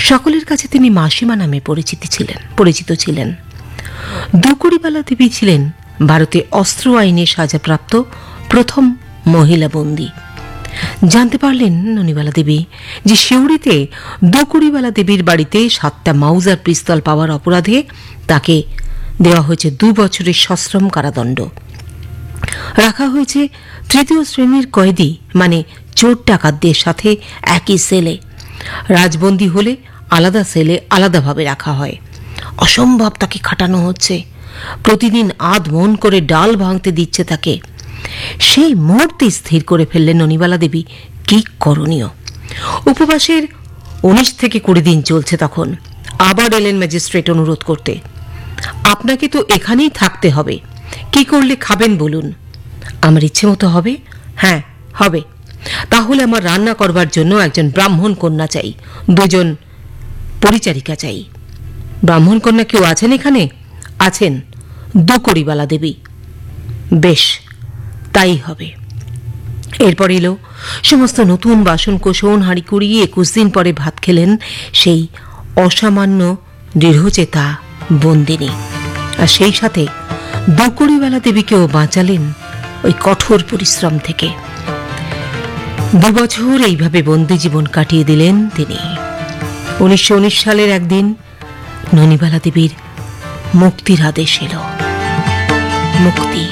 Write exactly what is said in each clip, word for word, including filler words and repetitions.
সকলের কাছে তিনি মাসিমা নামে পরিচিত ছিলেন পরিচিত ছিলেন দুকুড়িবালা দেবী ছিলেন ভারতে অস্ত্র আইনে সাজাপ্রাপ্ত প্রথম মহিলা বন্দী। জানতে পারলেন ননিবালা দেবী যে সিউড়িতে দুকুড়িবালা দেবীর বাড়িতে সাতটা মাউজার পিস্তল পাওয়ার অপরাধে তাকে দেওয়া হয়েছে দুই বছরের সশ্রম কারাদণ্ড। রাখা হয়েছে তৃতীয় শ্রেণীর কয়েদি মানে চোর ডাকাতদের সাথে একই সেলে। রাজবন্দী হলে আলাদা সেলে আলাদাভাবে রাখা হয়। অসম্ভব তাকে খাটানো হচ্ছে। প্রতিদিন আধ মন করে ডাল ভাঙতে দিচ্ছে তাকে। সেই মুহূর্তে স্থির করে ফেললেন ননিবালা দেবী কি করণীয়। উপবাসের উনিশ থেকে কুড়ি দিন চলছে তখন। আবার এলেন ম্যাজিস্ট্রেট অনুরোধ করতে। আপনাকে তো এখানেই থাকতে হবে, কি করলে খাবেন বলুন। আমার ইচ্ছে মতো হবে। হ্যাঁ হবে। তাহলে আমার রান্না করবার জন্য একজন ব্রাহ্মণ কন্যা চাই, দুজন পরিচারিকা চাই। ব্রাহ্মণ কন্যা কেউ আছেন এখানে? আছেন, দুকুড়িবালা দেবী। বেশ, তাই হবে। এরপর এলো সমস্ত নতুন বাসন কোসন হাঁড়ি কুড়ি। একুশ দিন পরে ভাত খেলেন সেই অসামান্য দৃঢ়চেতা বন্দিনী। আর সেই সাথে দুকুড়িবালা দেবীকেও বাঁচালেন ওই কঠোর পরিশ্রম থেকে। দু বছর এইভাবে বন্দি জীবন কাটিয়ে দিলেন তিনি। উনিশশো উনিশ সালের একদিন ননিবালা দেবীর মুক্তির আদেশ এলো। মুক্তি।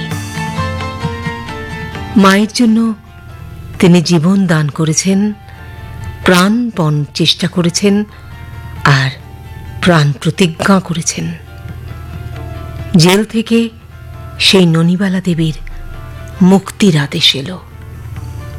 মায়ের জন্য তিনি জীবন দান করেছেন, প্রাণপণ চেষ্টা করেছেন আর প্রাণ প্রতিজ্ঞা করেছেন। জেল থেকে সেই ননিবালা দেবীর মুক্তির আদেশ এলো।